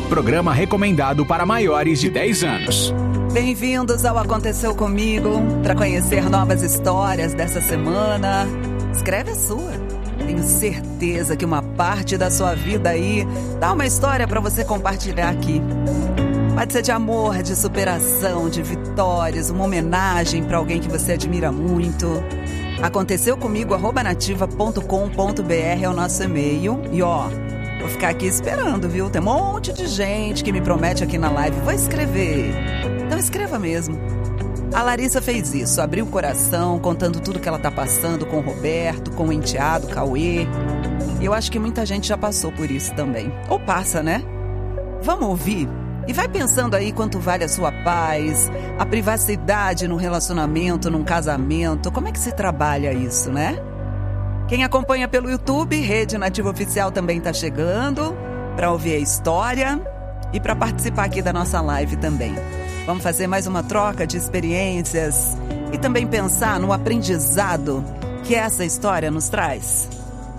programa recomendado para maiores de 10 anos. Bem-vindos ao Aconteceu Comigo. Para conhecer novas histórias dessa semana, escreve a sua. Tenho certeza que uma parte da sua vida aí dá uma história para você compartilhar aqui. Pode ser de amor, de superação, de vitórias, uma homenagem para alguém que você admira muito. Aconteceu comigo, @nativa.com.br é o nosso e-mail. E vou ficar aqui esperando, viu? Tem um monte de gente que me promete aqui na live. Vou escrever. Então escreva mesmo. A Larissa fez isso, abriu o coração, contando tudo que ela tá passando com o Roberto, com o enteado, Cauê. E eu acho que muita gente já passou por isso também. Ou passa, né? Vamos ouvir? E vai pensando aí quanto vale a sua paz, a privacidade no relacionamento, num casamento. Como é que se trabalha isso, né? Quem acompanha pelo YouTube, Rede Nativa Oficial também tá chegando para ouvir a história e para participar aqui da nossa live também. Vamos fazer mais uma troca de experiências e também pensar no aprendizado que essa história nos traz.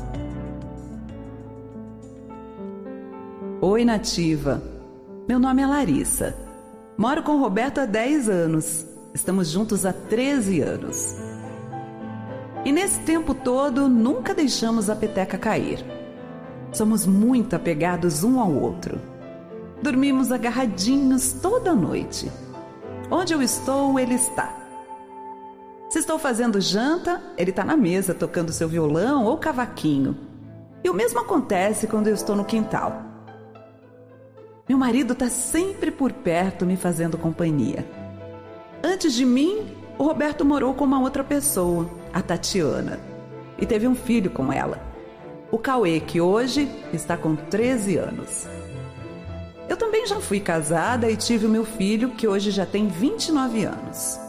Oi, Nativa. Meu nome é Larissa. Moro com o Roberto há 10 anos. Estamos juntos há 13 anos. E nesse tempo todo, nunca deixamos a peteca cair. Somos muito apegados um ao outro. Dormimos agarradinhos toda noite. Onde eu estou, ele está. Se estou fazendo janta, ele está na mesa tocando seu violão ou cavaquinho. E o mesmo acontece quando eu estou no quintal. Meu marido está sempre por perto me fazendo companhia. Antes de mim, o Roberto morou com uma outra pessoa, a Tatiana, e teve um filho com ela, o Cauê, que hoje está com 13 anos. Eu também já fui casada e tive o meu filho, que hoje já tem 29 anos.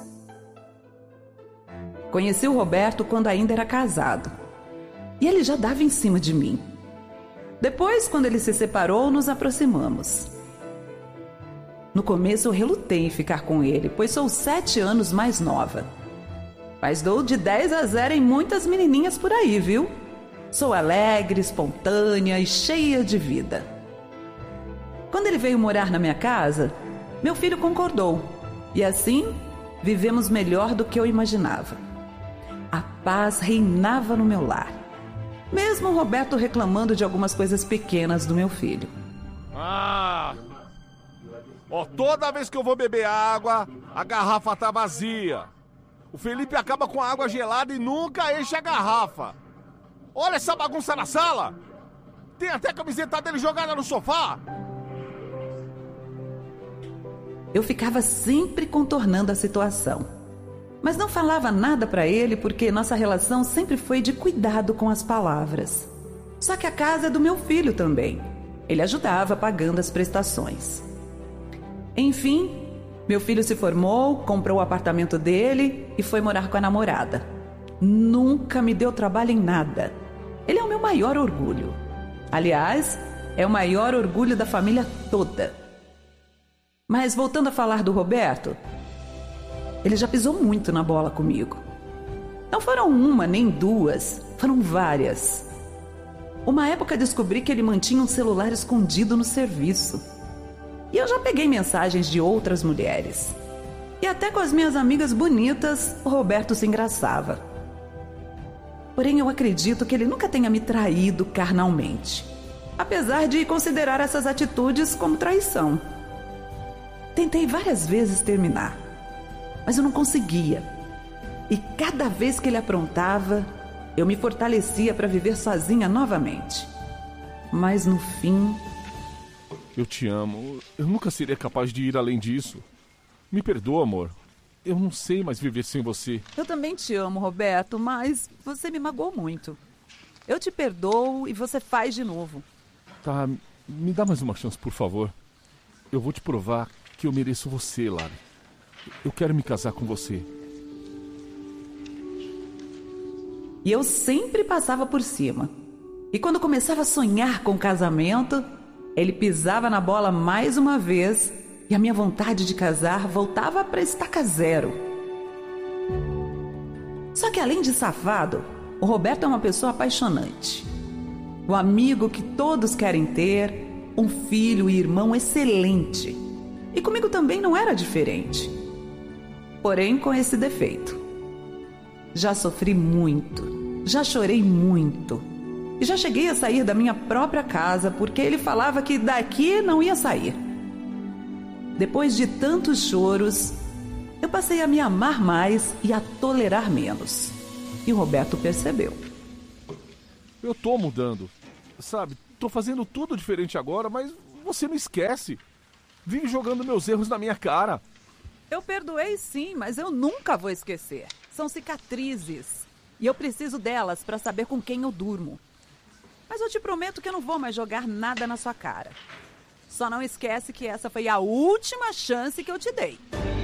Conheci o Roberto quando ainda era casado, e ele já dava em cima de mim. Depois, quando ele se separou, nos aproximamos. No começo eu relutei em ficar com ele, pois sou 7 anos mais nova. Mas dou de 10 a 0 em muitas menininhas por aí, viu? Sou alegre, espontânea e cheia de vida. Quando ele veio morar na minha casa, meu filho concordou. E assim, vivemos melhor do que eu imaginava. A paz reinava no meu lar. Mesmo o Roberto reclamando de algumas coisas pequenas do meu filho. Toda vez que eu vou beber água, a garrafa tá vazia. O Felipe acaba com a água gelada e nunca enche a garrafa. Olha essa bagunça na sala. Tem até a camiseta dele jogada no sofá. Eu ficava sempre contornando a situação. Mas não falava nada para ele porque nossa relação sempre foi de cuidado com as palavras. Só que a casa é do meu filho também. Ele ajudava pagando as prestações. Enfim, meu filho se formou, comprou o apartamento dele e foi morar com a namorada. Nunca me deu trabalho em nada. Ele é o meu maior orgulho. Aliás, é o maior orgulho da família toda. Mas voltando a falar do Roberto, ele já pisou muito na bola comigo. Não foram uma nem duas, foram várias. Uma época descobri que ele mantinha um celular escondido no serviço. E eu já peguei mensagens de outras mulheres. E até com as minhas amigas bonitas, o Roberto se engraçava. Porém, eu acredito que ele nunca tenha me traído carnalmente. Apesar de considerar essas atitudes como traição. Tentei várias vezes terminar, mas eu não conseguia. E cada vez que ele aprontava, eu me fortalecia para viver sozinha novamente. Mas no fim... Eu te amo. Eu nunca seria capaz de ir além disso. Me perdoa, amor. Eu não sei mais viver sem você. Eu também te amo, Roberto, mas você me magoou muito. Eu te perdoo e você faz de novo. Tá, me dá mais uma chance, por favor. Eu vou te provar que eu mereço você, Lara. Eu quero me casar com você. E eu sempre passava por cima. E quando começava a sonhar com o casamento, ele pisava na bola mais uma vez e a minha vontade de casar voltava para estaca zero. Só que além de safado, o Roberto é uma pessoa apaixonante. O amigo que todos querem ter, um filho e irmão excelente. E comigo também não era diferente. Porém, com esse defeito. Já sofri muito, já chorei muito. E já cheguei a sair da minha própria casa porque ele falava que daqui não ia sair. Depois de tantos choros, eu passei a me amar mais e a tolerar menos. E o Roberto percebeu. Eu tô mudando, sabe? Tô fazendo tudo diferente agora, mas você me esquece. Vive jogando meus erros na minha cara. Eu perdoei sim, mas eu nunca vou esquecer. São cicatrizes. E eu preciso delas para saber com quem eu durmo. Mas eu te prometo que eu não vou mais jogar nada na sua cara. Só não esquece que essa foi a última chance que eu te dei.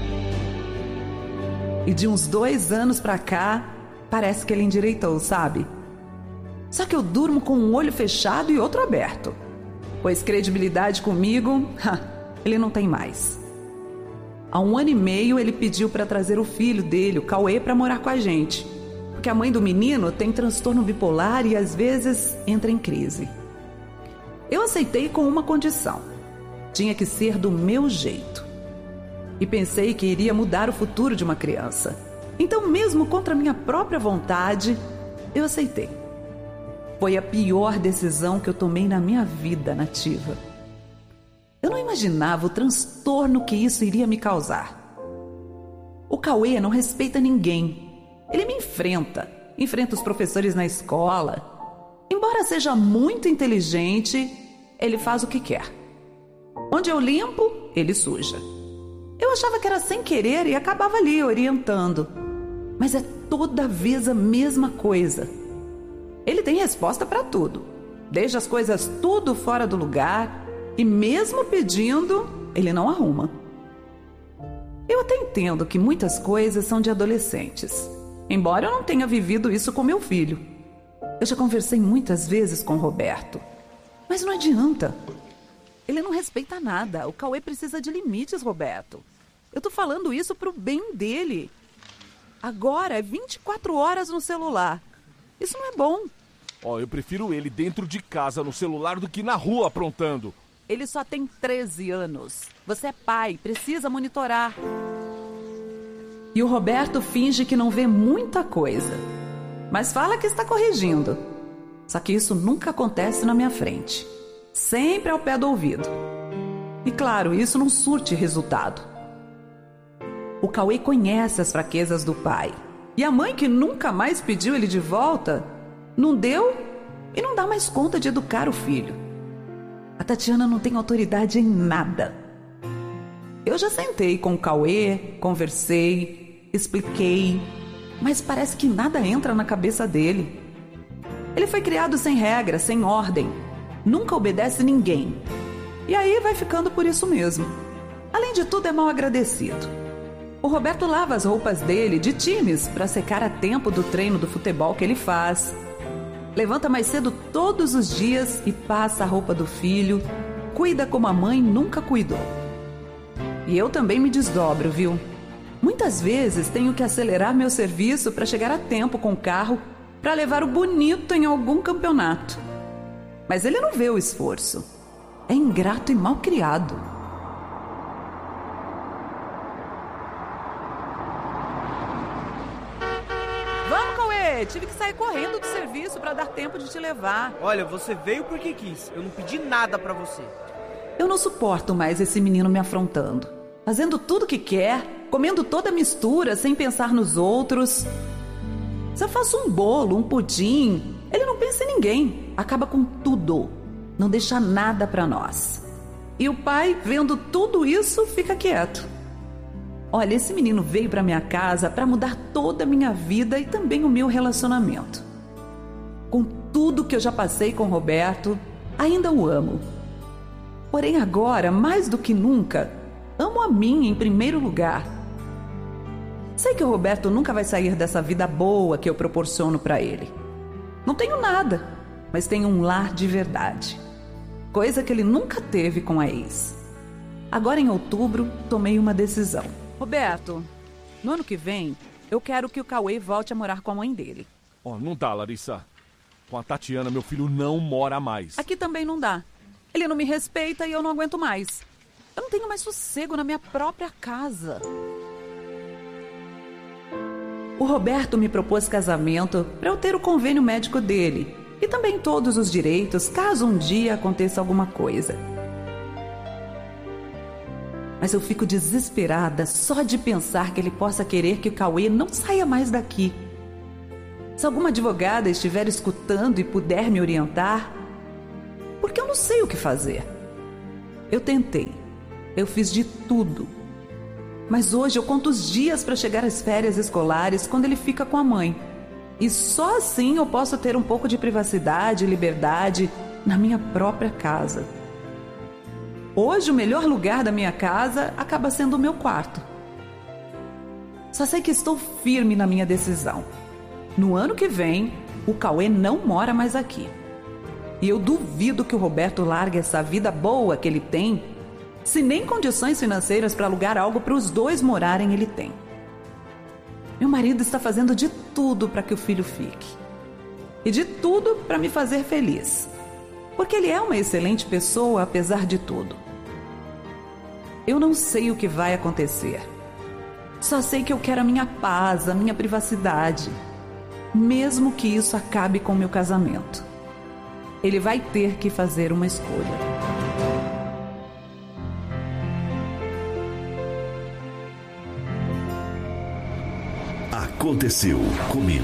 E de uns 2 anos pra cá, parece que ele endireitou, sabe? Só que eu durmo com um olho fechado e outro aberto. Pois credibilidade comigo, ele não tem mais. Há 1 ano e meio ele pediu para trazer o filho dele, o Cauê, para morar com a gente. Porque a mãe do menino tem transtorno bipolar e às vezes entra em crise. Eu aceitei com uma condição. Tinha que ser do meu jeito. E pensei que iria mudar o futuro de uma criança. Então, mesmo contra minha própria vontade, eu aceitei. Foi a pior decisão que eu tomei na minha vida, Nativa. Eu não imaginava o transtorno que isso iria me causar. O Cauê não respeita ninguém. Ele me enfrenta os professores na escola. Embora seja muito inteligente, ele faz o que quer. Onde eu limpo, ele suja. Eu achava que era sem querer e acabava ali orientando. Mas é toda vez a mesma coisa. Ele tem resposta para tudo. Deixa as coisas tudo fora do lugar e mesmo pedindo, ele não arruma. Eu até entendo que muitas coisas são de adolescentes. Embora eu não tenha vivido isso com meu filho. Eu já conversei muitas vezes com o Roberto. Mas não adianta. Ele não respeita nada. O Cauê precisa de limites, Roberto. Eu tô falando isso pro bem dele. Agora é 24 horas no celular. Isso não é bom. Eu prefiro ele dentro de casa no celular do que na rua aprontando. Ele só tem 13 anos. Você é pai, precisa monitorar. E o Roberto finge que não vê muita coisa. Mas fala que está corrigindo. Só que isso nunca acontece na minha frente. Sempre ao pé do ouvido. E claro, isso não surte resultado. O Cauê conhece as fraquezas do pai. E a mãe, que nunca mais pediu ele de volta, não deu e não dá mais conta de educar o filho. A Tatiana não tem autoridade em nada. Eu já sentei com o Cauê, conversei, expliquei, mas parece que nada entra na cabeça dele. Ele foi criado sem regra, sem ordem, nunca obedece ninguém. E aí vai ficando por isso mesmo. Além de tudo, é mal agradecido. O Roberto lava as roupas dele de times para secar a tempo do treino do futebol que ele faz. Levanta mais cedo todos os dias e passa a roupa do filho. Cuida como a mãe nunca cuidou. E eu também me desdobro, viu? Muitas vezes tenho que acelerar meu serviço para chegar a tempo com o carro para levar o bonito em algum campeonato. Mas ele não vê o esforço. É ingrato e mal criado. Vamos, Cauê! Tive que sair correndo do serviço para dar tempo de te levar. Olha, você veio porque quis. Eu não pedi nada pra você. Eu não suporto mais esse menino me afrontando. Fazendo tudo que quer, comendo toda a mistura sem pensar nos outros. Se eu faço um bolo, um pudim, ele não pensa em ninguém. Acaba com tudo. Não deixa nada pra nós. E o pai, vendo tudo isso, fica quieto. Olha, esse menino veio pra minha casa pra mudar toda a minha vida e também o meu relacionamento. Com tudo que eu já passei com o Roberto, ainda o amo. Porém agora, mais do que nunca, amo a mim em primeiro lugar. Sei que o Roberto nunca vai sair dessa vida boa que eu proporciono pra ele. Não tenho nada, mas tenho um lar de verdade. Coisa que ele nunca teve com a ex. Agora em outubro, tomei uma decisão. Roberto, no ano que vem, eu quero que o Cauê volte a morar com a mãe dele. Não dá, Larissa. Com a Tatiana, meu filho não mora mais. Aqui também não dá. Ele não me respeita e eu não aguento mais. Eu não tenho mais sossego na minha própria casa. O Roberto me propôs casamento para eu ter o convênio médico dele e também todos os direitos caso um dia aconteça alguma coisa. Mas eu fico desesperada só de pensar que ele possa querer que o Cauê não saia mais daqui. Se alguma advogada estiver escutando e puder me orientar, porque eu não sei o que fazer. Eu tentei, eu fiz de tudo. Mas hoje eu conto os dias para chegar às férias escolares quando ele fica com a mãe. E só assim eu posso ter um pouco de privacidade e liberdade na minha própria casa. Hoje o melhor lugar da minha casa acaba sendo o meu quarto. Só sei que estou firme na minha decisão. No ano que vem, o Cauê não mora mais aqui. E eu duvido que o Roberto largue essa vida boa que ele tem, se nem condições financeiras para alugar algo para os dois morarem ele tem. Meu marido está fazendo de tudo para que o filho fique. E de tudo para me fazer feliz. Porque ele é uma excelente pessoa, apesar de tudo. Eu não sei o que vai acontecer. Só sei que eu quero a minha paz, a minha privacidade. Mesmo que isso acabe com o meu casamento. Ele vai ter que fazer uma escolha. Aconteceu comigo.